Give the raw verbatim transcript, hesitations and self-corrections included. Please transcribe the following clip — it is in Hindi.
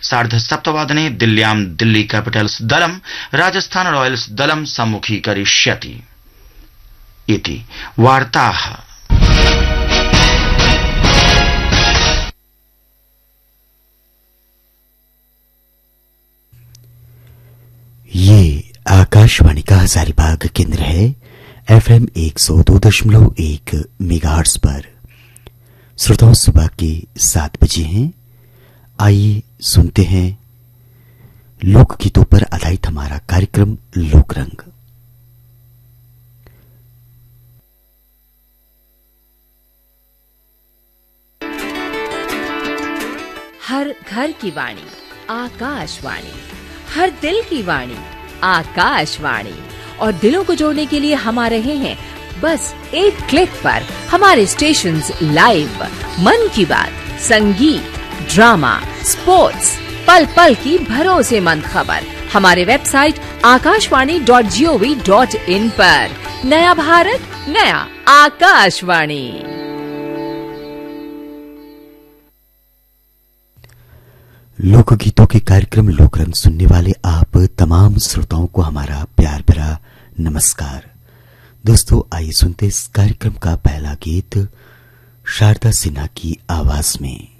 सार्धसप्तवादने दिल्ल्यां दिल्ली कैपिटल्स दलं राजस्थान रॉयल्स दलं सम्मुखीकरिष्यति इति वार्ताः। ये आकाशवाणी का हजारीबाग केंद्र है। एफएम एक सौ दो दशमलव एक मेगाहर्ट्ज पर श्रोताओं सुबह के सात बजे हैं। आइए सुनते हैं लोकगीतों पर आधारित हमारा कार्यक्रम लोकरंग। हर घर की वाणी आकाशवाणी, हर दिल की वाणी आकाशवाणी, और दिलों को जोड़ने के लिए हम आ रहे हैं बस एक क्लिक पर हमारे स्टेशंस लाइव। मन की बात, संगीत, ड्रामा, स्पोर्ट्स, पल पल की भरोसेमंद खबर हमारे website Akashvani dot G O V dot in पर। नया भारत, नया आकाशवाणी। लोकगीतों के कार्यक्रम लोकरंग सुनने वाले आप तमाम श्रोताओं को हमारा प्यार भरा नमस्कार। दोस्तों, आइए सुनते इस कार्यक्रम का पहला गीत शारदा सिन्हा की आवाज में।